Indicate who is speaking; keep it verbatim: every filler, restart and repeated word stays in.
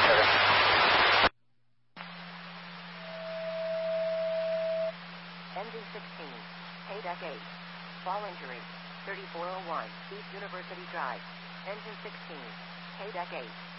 Speaker 1: Engine sixteen, K deck eight. Fall injury, thirty-four oh one, East University Drive. Engine sixteen, K deck eight.